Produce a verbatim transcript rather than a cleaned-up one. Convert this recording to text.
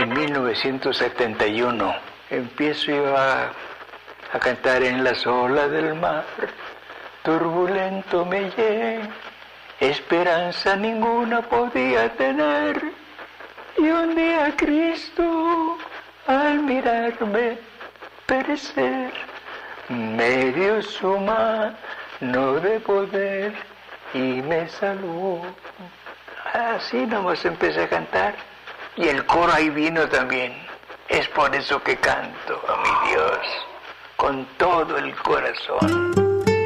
en mil novecientos setenta y uno. Empiezo yo a, a cantar en las olas del mar. Turbulento me hallé, esperanza ninguna podía tener. Y un día Cristo, al mirarme perecer, me dio su mano de poder y me salvó. Así nomás empecé a cantar. Y el coro ahí vino también. Es por eso que canto a mi Dios con todo el corazón.